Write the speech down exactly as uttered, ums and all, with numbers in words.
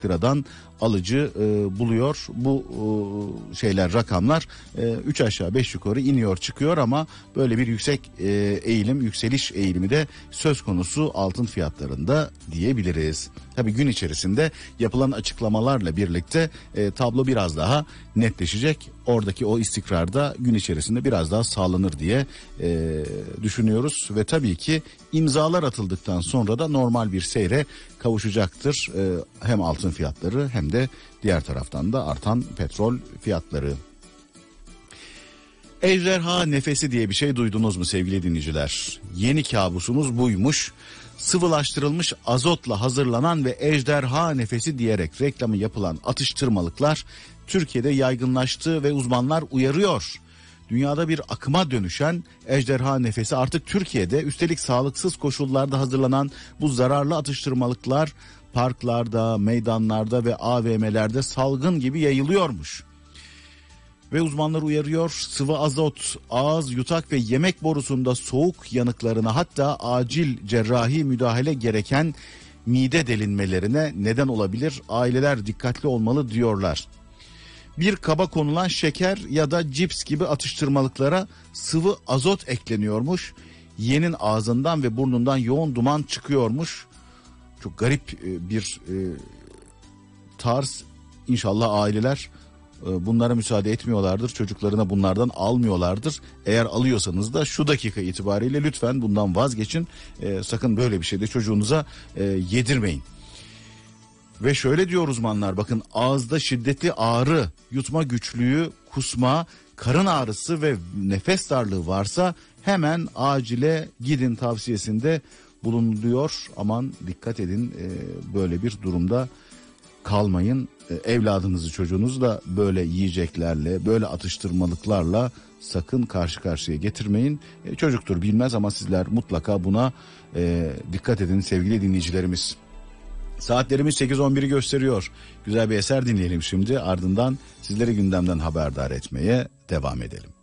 liradan alıcı e, buluyor. Bu e, şeyler, rakamlar e, üç aşağı beş yukarı iniyor çıkıyor ama böyle bir yüksek e, eğilim, yükseliş eğilimi de söz konusu altın fiyatlarında diyebiliriz. Tabii gün içerisinde yapılan açıklamalarla birlikte e, tablo biraz daha netleşecek. Oradaki o istikrar da gün içerisinde biraz daha sağlanır diye e, düşünüyoruz ve tabii ki imzalar atıldıktan sonra da normal bir seyre kavuşacaktır. E, hem altın fiyatları hem de diğer taraftan da artan petrol fiyatları. Ejderha nefesi diye bir şey duydunuz mu sevgili dinleyiciler? Yeni kabusumuz buymuş. Sıvılaştırılmış azotla hazırlanan ve ejderha nefesi diyerek reklamı yapılan atıştırmalıklar Türkiye'de yaygınlaştı ve uzmanlar uyarıyor. Dünyada bir akıma dönüşen ejderha nefesi artık Türkiye'de, üstelik sağlıksız koşullarda hazırlanan bu zararlı atıştırmalıklar parklarda, meydanlarda ve A V M'lerde salgın gibi yayılıyormuş. Ve uzmanlar uyarıyor, sıvı azot, ağız, yutak ve yemek borusunda soğuk yanıklarına, hatta acil cerrahi müdahale gereken mide delinmelerine neden olabilir. Aileler dikkatli olmalı diyorlar. Bir kaba konulan şeker ya da cips gibi atıştırmalıklara sıvı azot ekleniyormuş. Yiyenin ağzından ve burnundan yoğun duman çıkıyormuş. Çok garip bir e, tarz. İnşallah aileler e, bunlara müsaade etmiyorlardır. Çocuklarına bunlardan almıyorlardır. Eğer alıyorsanız da şu dakika itibariyle lütfen bundan vazgeçin. E, sakın böyle bir şey de çocuğunuza e, yedirmeyin. Ve şöyle diyor uzmanlar, bakın, ağızda şiddetli ağrı, yutma güçlüğü, kusma, karın ağrısı ve nefes darlığı varsa hemen acile gidin tavsiyesinde bulunuyor. Aman dikkat edin, e, böyle bir durumda kalmayın. E, evladınızı, çocuğunuzu da böyle yiyeceklerle, böyle atıştırmalıklarla sakın karşı karşıya getirmeyin. E, çocuktur, bilmez ama sizler mutlaka buna e, dikkat edin sevgili dinleyicilerimiz. Saatlerimiz sekiz on biri gösteriyor. Güzel bir eser dinleyelim şimdi. Ardından sizleri gündemden haberdar etmeye devam edelim.